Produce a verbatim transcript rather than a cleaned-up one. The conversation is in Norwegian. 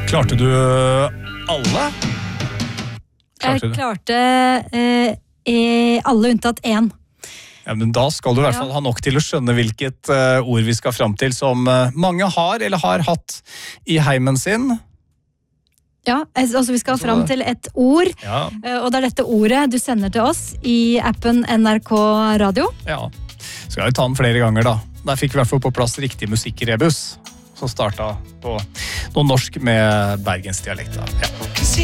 Klarte du alle? Klarte jeg klarte eh, alle unntatt én. Ja, men da skal du i hvert fall ha nok til å skjønne hvilket uh, ord vi skal fram til, som uh, mange har eller har hatt i heimen sin. Ja, altså vi skal fram til et ord, ja. Og det er dette ordet du sender til oss i appen N R K Radio. Ja, skal vi ta den flere ganger da. Der fikk vi i hvert fall på plass riktig musikkrebus, som startet på noe norsk med bergensdialekt. Ja.